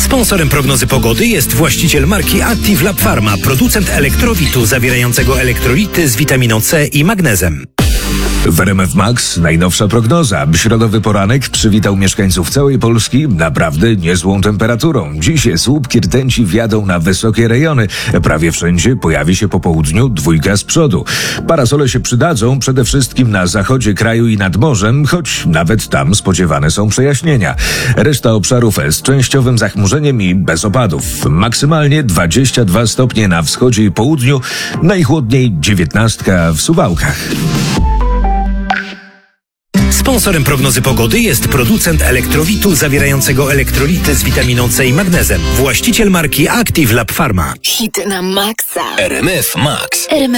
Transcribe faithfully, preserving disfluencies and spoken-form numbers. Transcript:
Sponsorem prognozy pogody jest właściciel marki Active Lab Pharma, producent elektrowitu zawierającego elektrolity z witaminą C i magnezem. W R M F Max najnowsza prognoza. Środowy poranek przywitał mieszkańców całej Polski naprawdę niezłą temperaturą. Dziś słupki rtęci wjadą na wysokie rejony. Prawie wszędzie pojawi się po południu dwójka z przodu. Parasole się przydadzą przede wszystkim na zachodzie kraju i nad morzem, choć nawet tam spodziewane są przejaśnienia. Reszta obszarów z częściowym zachmurzeniem i bez opadów. Maksymalnie dwadzieścia dwa stopnie na wschodzie i południu, najchłodniej dziewiętnastka w Suwałkach. Sponsorem prognozy pogody jest producent elektrowitu zawierającego elektrolity z witaminą C i magnezem. Właściciel marki Active Lab Pharma. Hit na maksa. R M F Max. R M F